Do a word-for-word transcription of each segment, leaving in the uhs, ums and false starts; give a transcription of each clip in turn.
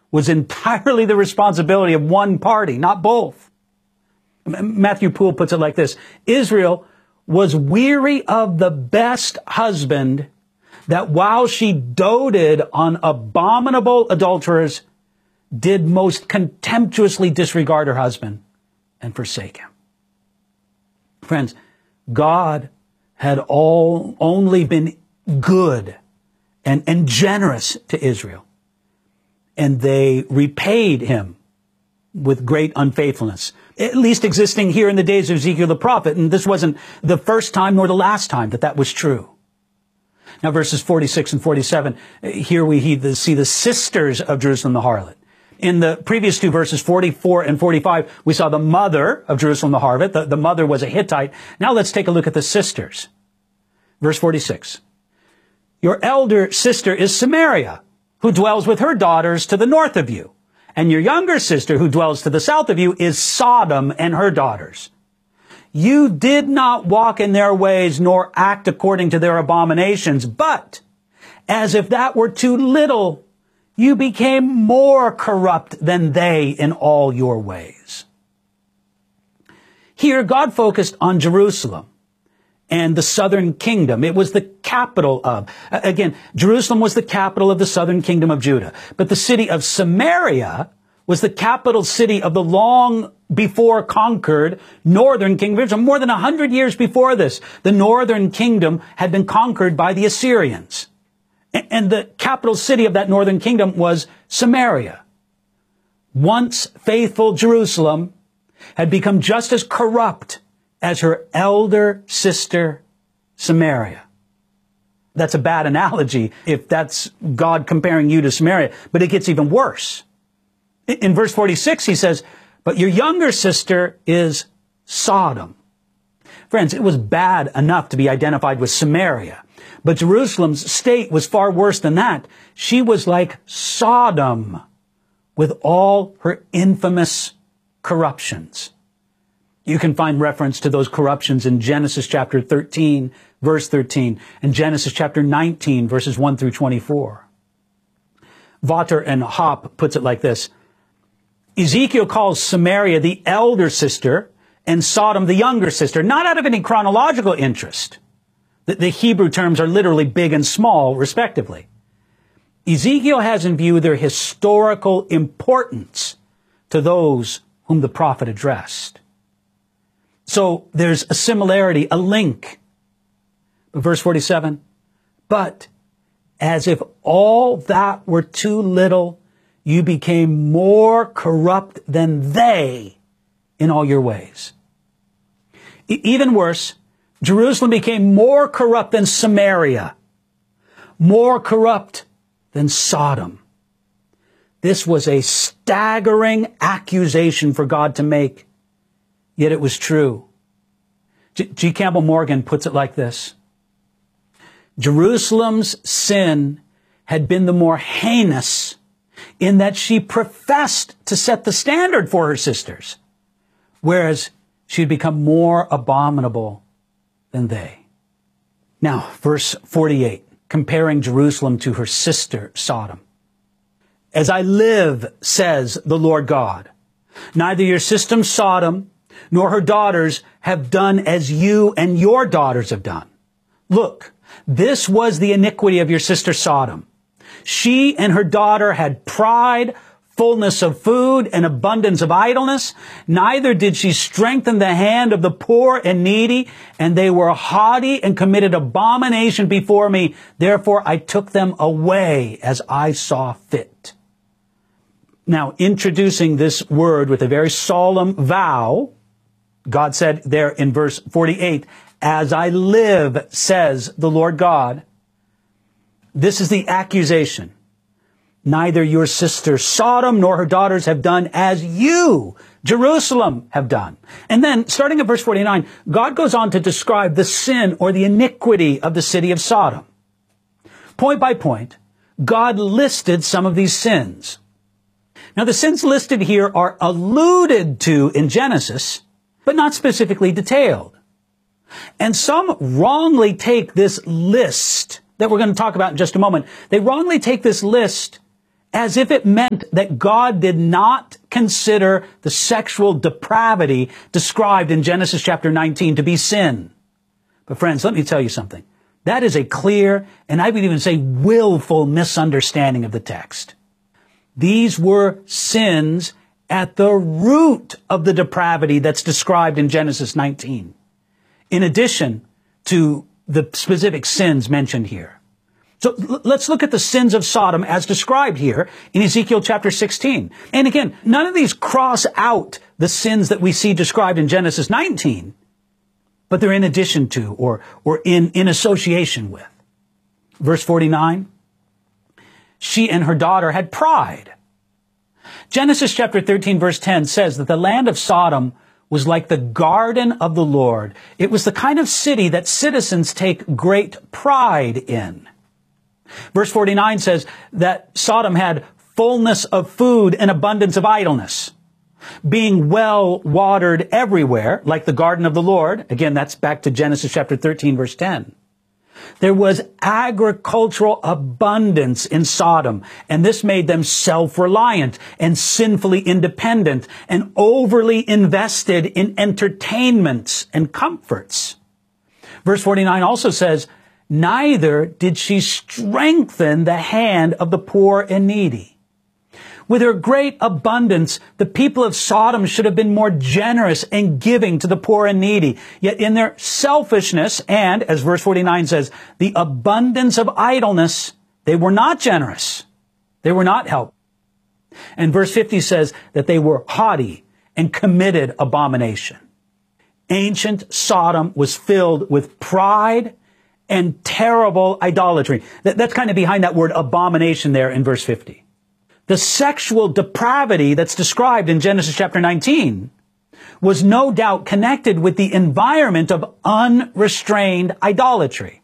was entirely the responsibility of one party, not both. Matthew Poole puts it like this: Israel was weary of the best husband, that while she doted on abominable adulterers, did most contemptuously disregard her husband and forsake him. Friends, God had all only been good and, and generous to Israel, and they repaid him with great unfaithfulness, at least existing here in the days of Ezekiel the prophet. And this wasn't the first time nor the last time that that was true. Now, verses forty-six and forty-seven, here we see the sisters of Jerusalem the harlot. In the previous two verses, forty-four and forty-five, we saw the mother of Jerusalem the harlot. The, the mother was a Hittite. Now let's take a look at the sisters. Verse forty-six. Your elder sister is Samaria, who dwells with her daughters to the north of you. And your younger sister, who dwells to the south of you, is Sodom and her daughters. You did not walk in their ways, nor act according to their abominations, but as if that were too little, you became more corrupt than they in all your ways. Here, God focused on Jerusalem and the southern kingdom. It was the capital of, again, Jerusalem was the capital of the southern kingdom of Judah. But the city of Samaria was the capital city of the long before conquered northern kingdom of Israel. More than a hundred years before this, the northern kingdom had been conquered by the Assyrians. And the capital city of that northern kingdom was Samaria. Once faithful Jerusalem had become just as corrupt as her elder sister, Samaria. That's a bad analogy if that's God comparing you to Samaria, but it gets even worse. In verse forty-six, he says, but your younger sister is Sodom. Friends, it was bad enough to be identified with Samaria, but Jerusalem's state was far worse than that. She was like Sodom with all her infamous corruptions. You can find reference to those corruptions in Genesis chapter thirteen, verse thirteen, and Genesis chapter nineteen, verses one through twenty-four. Vater and Hopp puts it like this: Ezekiel calls Samaria the elder sister and Sodom the younger sister, not out of any chronological interest. The, the Hebrew terms are literally big and small, respectively. Ezekiel has in view their historical importance to those whom the prophet addressed. So there's a similarity, a link. Verse forty-seven, but as if all that were too little, you became more corrupt than they in all your ways. E- even worse, Jerusalem became more corrupt than Samaria, more corrupt than Sodom. This was a staggering accusation for God to make, yet it was true. G. G. Campbell Morgan puts it like this: Jerusalem's sin had been the more heinous in that she professed to set the standard for her sisters, whereas she had become more abominable than they. Now, verse forty-eight, comparing Jerusalem to her sister Sodom. As I live, says the Lord God, neither your sister Sodom nor her daughters have done as you and your daughters have done. Look, this was the iniquity of your sister Sodom. She and her daughter had pride, fullness of food, and abundance of idleness. Neither did she strengthen the hand of the poor and needy, and they were haughty and committed abomination before me. Therefore I took them away as I saw fit. Now, introducing this word with a very solemn vow, God said there in verse forty-eight, as I live, says the Lord God. This is the accusation. Neither your sister Sodom nor her daughters have done as you, Jerusalem, have done. And then, starting at verse forty-nine, God goes on to describe the sin or the iniquity of the city of Sodom. Point by point, God listed some of these sins. Now, the sins listed here are alluded to in Genesis, but not specifically detailed. And some wrongly take this list that we're going to talk about in just a moment. They wrongly take this list as if it meant that God did not consider the sexual depravity described in Genesis chapter nineteen to be sin. But friends, let me tell you something. That is a clear, and I would even say willful misunderstanding of the text. These were sins at the root of the depravity that's described in Genesis nineteen, in addition to the specific sins mentioned here. So l- let's look at the sins of Sodom as described here in Ezekiel chapter sixteen. And again, none of these cross out the sins that we see described in Genesis nineteen, but they're in addition to or, or in, in association with. Verse forty-nine, she and her daughter had pride. Genesis chapter thirteen verse ten says that the land of Sodom was like the garden of the Lord. It was the kind of city that citizens take great pride in. Verse forty-nine says that Sodom had fullness of food and abundance of idleness, being well watered everywhere, like the garden of the Lord. Again, that's back to Genesis chapter thirteen, verse ten. There was agricultural abundance in Sodom, and this made them self-reliant and sinfully independent and overly invested in entertainments and comforts. Verse forty-nine also says, neither did she strengthen the hand of the poor and needy. With her great abundance, the people of Sodom should have been more generous and giving to the poor and needy. Yet in their selfishness and, as verse forty-nine says, the abundance of idleness, they were not generous. They were not helpful. And verse fifty says that they were haughty and committed abomination. Ancient Sodom was filled with pride and terrible idolatry. That, that's kind of behind that word abomination there in verse fifty. The sexual depravity that's described in Genesis chapter nineteen was no doubt connected with the environment of unrestrained idolatry.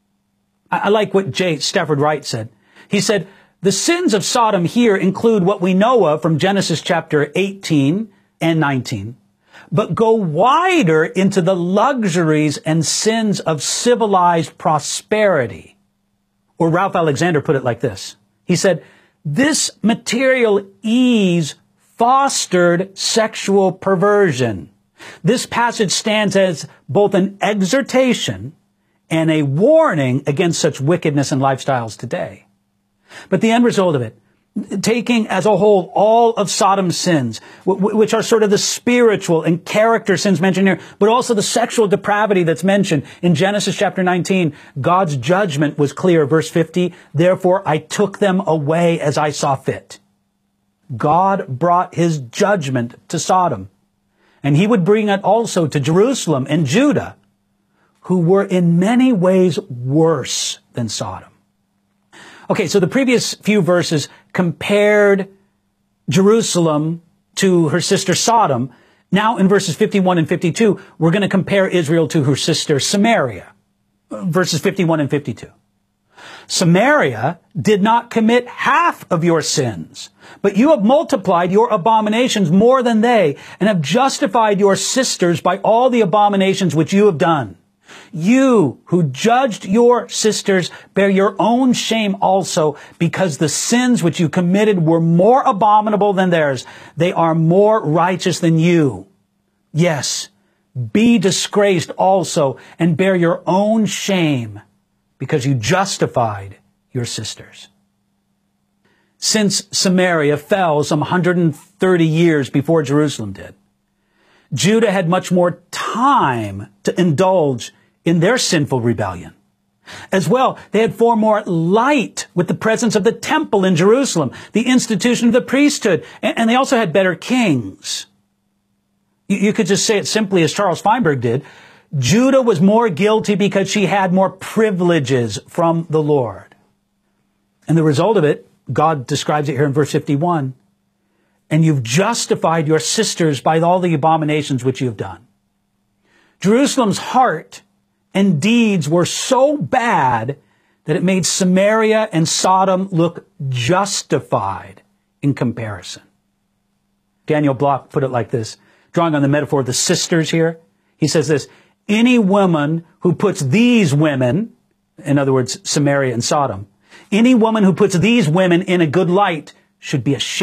I, I like what J. Stafford Wright said. He said, the sins of Sodom here include what we know of from Genesis chapter eighteen and nineteen, but go wider into the luxuries and sins of civilized prosperity. Or Ralph Alexander put it like this. He said, this material ease fostered sexual perversion. This passage stands as both an exhortation and a warning against such wickedness and lifestyles today. But the end result of it, taking as a whole all of Sodom's sins, which are sort of the spiritual and character sins mentioned here, but also the sexual depravity that's mentioned in Genesis chapter nineteen, God's judgment was clear. Verse fifty, therefore I took them away as I saw fit. God brought his judgment to Sodom, and he would bring it also to Jerusalem and Judah, who were in many ways worse than Sodom. Okay, so the previous few verses compared Jerusalem to her sister Sodom. Now in verses fifty-one and fifty-two, we're going to compare Israel to her sister Samaria. Verses fifty-one and fifty-two. Samaria did not commit half of your sins, but you have multiplied your abominations more than they, and have justified your sisters by all the abominations which you have done. You who judged your sisters bear your own shame also, because the sins which you committed were more abominable than theirs. They are more righteous than you. Yes, be disgraced also and bear your own shame, because you justified your sisters. Since Samaria fell some one hundred thirty years before Jerusalem did, Judah had much more time to indulge in their sinful rebellion. As well, they had far more light with the presence of the temple in Jerusalem, the institution of the priesthood, and they also had better kings. You could just say it simply as Charles Feinberg did. Judah was more guilty because she had more privileges from the Lord. And the result of it, God describes it here in verse fifty-one. And you've justified your sisters by all the abominations which you have done. Jerusalem's heart and deeds were so bad that it made Samaria and Sodom look justified in comparison. Daniel Block put it like this, drawing on the metaphor of the sisters here. He says this, any woman who puts these women, in other words, Samaria and Sodom, Any woman who puts these women in a good light should be ashamed.